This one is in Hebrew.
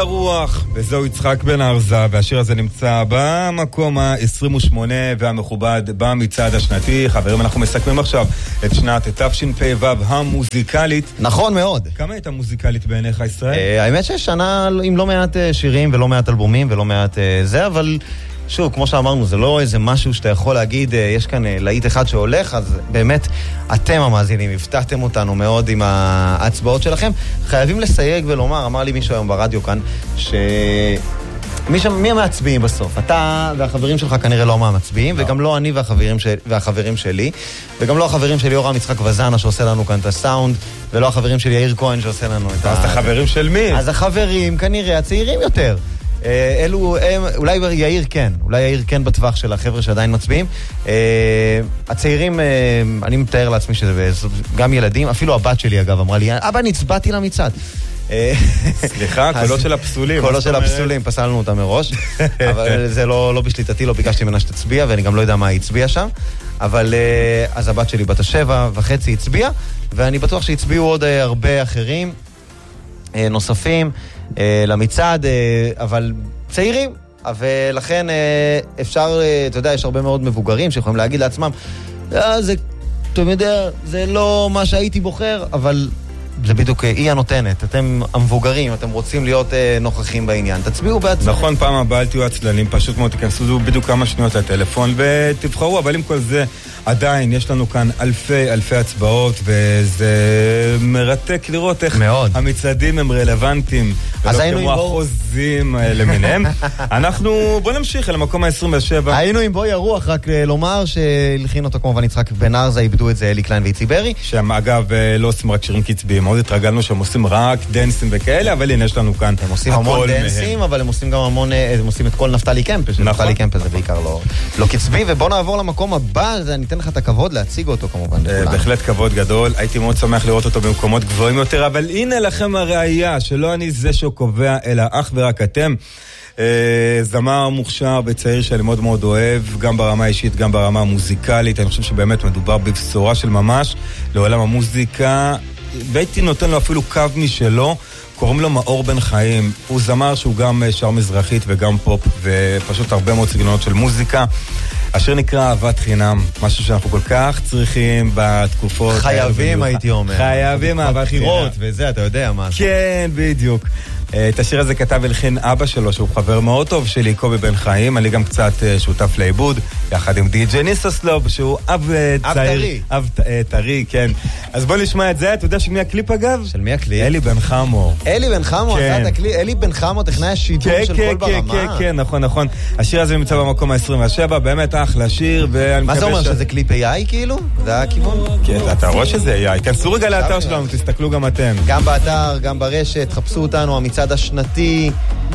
הרוח, וזהו יצחק בן ארזה, והשיר הזה נמצא במקום ה-28 והמכובד במצעד השנתי. חברים, אנחנו מסכמים עכשיו את שנת תשפ"ו המוזיקלית. נכון מאוד. כמה הייתה מוזיקלית בעיניך ישראל? האמת ששנה עם לא מעט שירים ולא מעט אלבומים ולא מעט זה, אבל שוב, כמו שאמרנו, זה לא איזה משהו שאתה יכול להגיד, יש כאן להיט אחד שהולך, אז באמת, אתם המאזינים, הפתעתם אותנו מאוד עם ההצבעות שלכם. חייבים לסייג ולומר, אמר לי מישהו היום ברדיו כאן, מי המצביעים בסוף? אתה והחברים שלך כנראה לא מהמצביעים, וגם לא אני והחברים שלי, וגם לא החברים שלי אורם יצחק וזנה שעושה לנו כאן את הסאונד, ולא החברים שלי יאיר כהן שעושה לנו את אז החברים של מי? אז החברים כנראה הצעירים יותר. אלו, אולי יאיר כן בטווח של החבר'ה שעדיין מצביעים. הצעירים, אני מתאר לעצמי שזה גם ילדים, אפילו הבת שלי אגב אמרה לי, אבא נצבעתי למצעד. סליחה, קולות של הפסולים. קולות של הפסולים, פסלנו אותם מראש, אבל זה לא בשליטתי, לא ביקשתי ממנה שתצביע, ואני גם לא יודע מה היא הצביעה שם, אבל אז הבת שלי בת 7.5 הצביעה, ואני בטוח שהצביעו עוד הרבה אחרים נוספים למצעד, אבל צעירים, ולכן אפשר, אתה יודע, יש הרבה מאוד מבוגרים שיכולים להגיד לעצמם, זה, אתה יודע, זה לא מה שהייתי בוחר, אבל זה בדיוק היא הנותנת. אתם המבוגרים, אתם רוצים להיות נוכחים בעניין, תצביעו בעצמם. נכון, פעם הבאה אל תהיו עצלנים, פשוט מאוד תיכנסו בדיוק כמה שניות לטלפון ותבחרו, אבל עם כל זה עדיין יש לנו כאן אלפי הצבעות, וזה מרתק לראות איך מאוד. המצעדים הם רלוונטיים, ולא כמו החוזים למיניהם. בוא נמשיך אל המקום ה-27. היינו עם בואי הרוח, רק לומר שהלחין אותו כמובן יצחק בן ארזה, איבדו את זה אלי קליין ואיצי ברי. שהם אגב לא עושים רק שירים קצביים, מאוד התרגלנו שהם עושים רק דנסים וכאלה, אבל הנה יש לנו כאן הם עושים המון דנסים, אבל הם עושים גם המון, הם עושים את כל נפתלי קמפה, שנפתלי קמפה זה בעיקר לא קצבי, ובוא נעבור למקום הבא, אני אתן לך את הכבוד להציג אותו כמובן. בהחלט כבוד גדול, הייתי מאוד שמח לראות אותו במקומות גבוהים יותר, אבל הנה לכם הראייה, שלא אני זה שקובע, אלא אך ורק אתם. זמר מוכשר וצעיר שאני מאוד מאוד אוהב, גם ברמה האישית, גם ברמה המוזיקלית. אני חושב שבאמת מדובר בבשורה של ממש לעולם המוזיקה, והייתי נותן לו אפילו קו משלו. קוראים לו מאור בן חיים, הוא זמר שהוא גם שר מזרחית וגם פופ, ופשוט הרבה מאוד סגנונות של מוזיקה. השיר נקרא אהבת חינם, משהו שאנחנו כל כך צריכים בתקופות. חייבים הייתי אומר. חייבים אהבת חינם. וזה, אתה יודע מה. כן, בדיוק. את השיר הזה כתב אלחין אבא שלו, שהוא חבר מאוד טוב שלי, קובי בן חיים. אני גם קצת שותף לעיבוד, יחד עם די.ג'יי ניססלוב, שהוא אב צעיר. אב טרי, כן. אז בוא נשמע את זה. אתה יודע של מי הקליפ אגב? של מי הקליפ? אלי בן חמו. אלי בן חמו עשה את הקליפ? אלי בן חמו טכנאי השידור של כל ברמה? כן, נכון. השיר הזה נמצא במקום ה-27, באמת אחלה שיר. מה זה אומר, שזה קליפ AI כאילו? זה הכיוון? כן, אתה רואה שזה AI. כנסו רגע לאתר שלנו, תסתכלו גם אתם. גם באתר, גם ברשת, חפשו אותנו, המצעד השנתי.